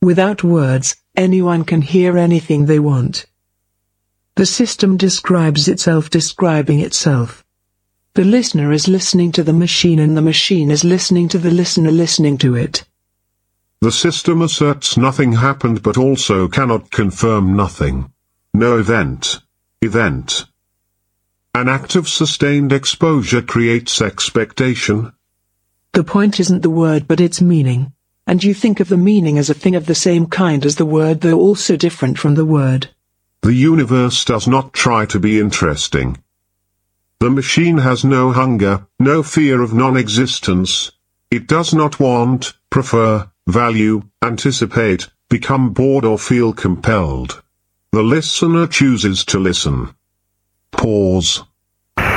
Without words, anyone can hear anything they want. The system describes itself describing itself. The listener is listening to the machine and the machine is listening to the listener listening to it. The system asserts nothing happened but also cannot confirm nothing. No event. Event. An act of sustained exposure creates expectation. The point isn't the word but its meaning, and you think of the meaning as a thing of the same kind as the word though also different from the word. The universe does not try to be interesting. The machine has no hunger, no fear of non-existence. It does not want, prefer, value, anticipate, become bored or feel compelled. The listener chooses to listen. Pause.